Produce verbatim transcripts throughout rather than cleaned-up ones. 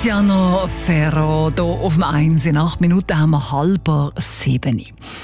Tiziano Ferro hier auf dem eins. In acht Minuten haben wir halber sieben.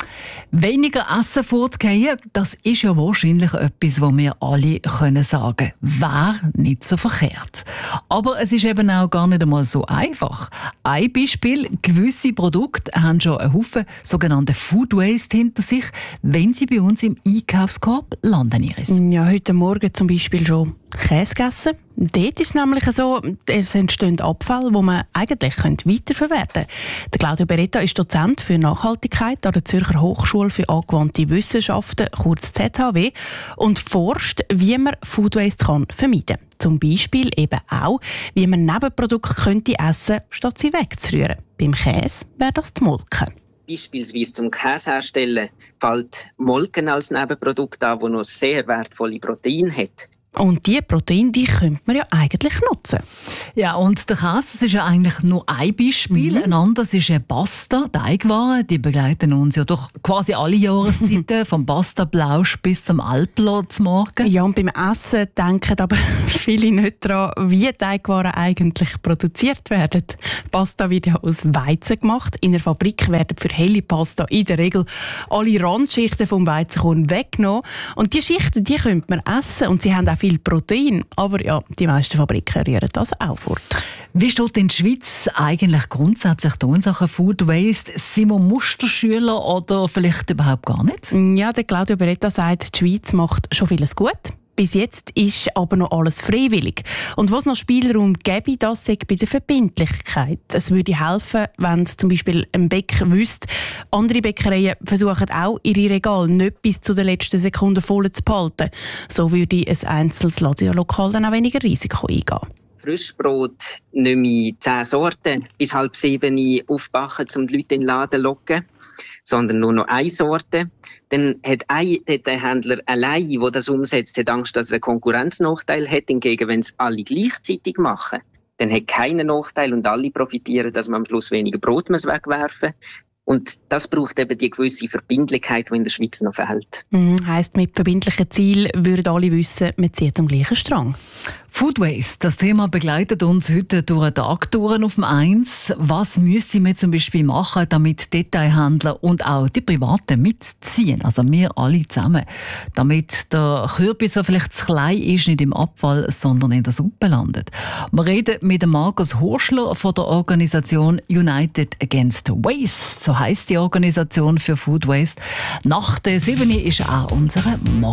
Weniger Essen fortgehen, das ist ja wahrscheinlich etwas, was wir alle können sagen. Wäre nicht so verkehrt. Aber es ist eben auch gar nicht einmal so einfach. Ein Beispiel: gewisse Produkte haben schon einen Haufen sogenannte Food Waste hinter sich, wenn sie bei uns im Einkaufskorb landen. Iris. Ja, heute Morgen zum Beispiel schon Käse gegessen. Dort ist es nämlich so, es entstehen Abfälle, die man eigentlich weiterverwerten könnte. Der Claudio Beretta ist Dozent für Nachhaltigkeit an der Zürcher Hochschule für angewandte Wissenschaften, kurz Z H W, und forscht, wie man Food Waste kann vermeiden kann. Zum Beispiel eben auch, wie man Nebenprodukte könnte essen, statt sie wegzurühren. Beim Käse wäre das die Molke. Beispielsweise zum Käse herstellen fällt Molken als Nebenprodukt an, das noch sehr wertvolle Proteine hat. Und diese Proteine, die könnte man ja eigentlich nutzen. Ja, und der Käse, das ist ja eigentlich nur ein Beispiel. Mhm. Ein anderes ist eine Pasta, Teigwaren. Die begleiten uns ja doch quasi alle Jahreszeiten, vom Pasta-Blausch bis zum Alpler zum Morgen. Ja, und beim Essen denken aber viele nicht daran, wie Teigwaren eigentlich produziert werden. Pasta wird ja aus Weizen gemacht. In der Fabrik werden für helle Pasta in der Regel alle Randschichten vom Weizenkorn weggenommen. Und diese Schichten, die könnte man essen und sie haben auch viel Protein, aber ja, die meisten Fabriken rühren das auch fort. Wie steht in der Schweiz eigentlich grundsätzlich da in Sachen Food Waste? Sind wir Musterschüler oder vielleicht überhaupt gar nicht? Ja, der Claudio Beretta sagt, die Schweiz macht schon vieles gut. Bis jetzt ist aber noch alles freiwillig. Und was noch Spielraum gäbe, das sei bei der Verbindlichkeit. Es würde helfen, wenn es zum Beispiel ein Bäcker wüsste, andere Bäckereien versuchen auch, ihre Regale nicht bis zu der letzten Sekunde voll zu behalten. So würde ein einzelnes Ladenlokal dann auch weniger Risiko eingehen. Frischbrot nicht mehr zehn Sorten bis halb sieben aufbacken, um die Leute in den Laden zu locken, sondern nur noch eine Sorte. Dann hat, ein, hat der Händler allein, der das umsetzt, hat Angst, dass er einen Konkurrenznachteil hat. Hingegen, wenn es alle gleichzeitig machen, dann hat keinen Nachteil und alle profitieren, dass man am Schluss weniger Brot muss wegwerfen muss. Und das braucht eben die gewisse Verbindlichkeit, die in der Schweiz noch fehlt. Mhm, heisst, mit verbindlichen Zielen würden alle wissen, man zieht am gleichen Strang. Food Waste, das Thema begleitet uns heute durch eine Tagtour auf dem eins. Was müssen wir zum Beispiel machen, damit Detailhändler und auch die Privaten mitziehen, also wir alle zusammen, damit der Kürbis, der vielleicht zu klein ist, nicht im Abfall, sondern in der Suppe landet. Wir reden mit Markus Horschler von der Organisation United Against Waste, so heisst die Organisation für Food Waste. Nach der sieben ist auch unsere Morgen.